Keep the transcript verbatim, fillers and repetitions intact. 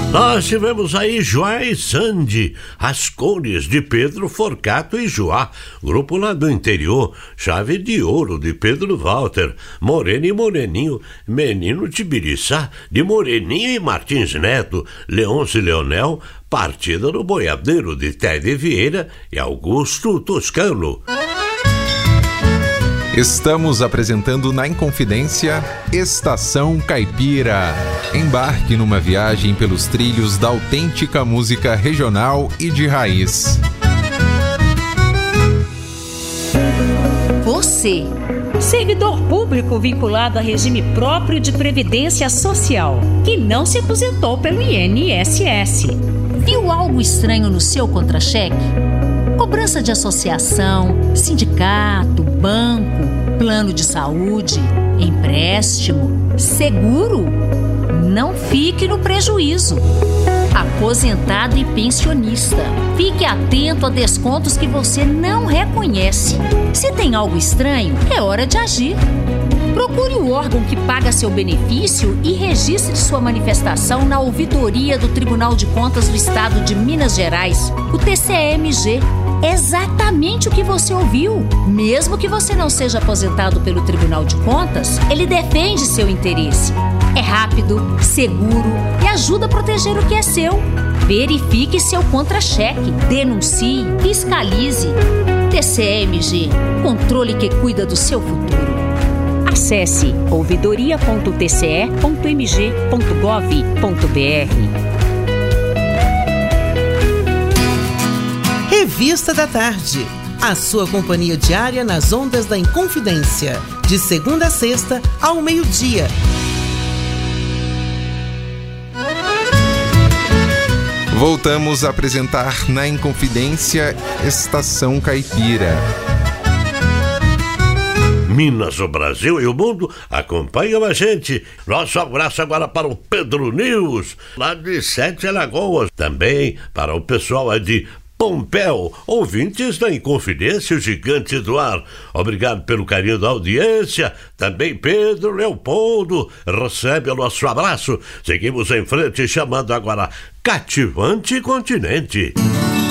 Nós tivemos aí Joá e Sandy, as cores de Pedro Forcato e Joá, grupo lá do interior, Chave de Ouro de Pedro Walter, Moreno e Moreninho, Menino Tibiriçá, de Moreninho e Martins Neto, Leôncio e Leonel, Partida do Boiadeiro de Tede Vieira e Augusto Toscano. Estamos apresentando na Inconfidência Estação Caipira. Embarque numa viagem pelos trilhos da autêntica música regional e de raiz. Você, servidor público vinculado a regime próprio de previdência social, que não se aposentou pelo I N S S. Viu algo estranho no seu contra-cheque? Cobrança de associação, sindicato, banco, plano de saúde, empréstimo, seguro? Não fique no prejuízo. Aposentado e pensionista, fique atento a descontos que você não reconhece. Se tem algo estranho, é hora de agir. Procure o órgão que paga seu benefício e registre sua manifestação na ouvidoria do Tribunal de Contas do Estado de Minas Gerais, o T C M G. Exatamente o que você ouviu. Mesmo que você não seja aposentado pelo Tribunal de Contas, ele defende seu interesse. É rápido, seguro e ajuda a proteger o que é seu. Verifique seu contra-cheque, denuncie, fiscalize. T C M G, controle que cuida do seu futuro. Acesse ouvidoria ponto t c e ponto m g ponto gov ponto b r. Revista da Tarde, a sua companhia diária nas ondas da Inconfidência, de segunda a sexta ao meio-dia. Voltamos a apresentar na Inconfidência Estação Caipira. Minas, o Brasil e o mundo acompanham a gente. Nosso abraço agora para o Pedro News, lá de Sete Alagoas. Também para o pessoal de Pompéu, ouvintes da Inconfidência, o Gigante do Ar. Obrigado pelo carinho da audiência. Também Pedro Leopoldo recebe o nosso abraço. Seguimos em frente chamando agora Cativante Continente.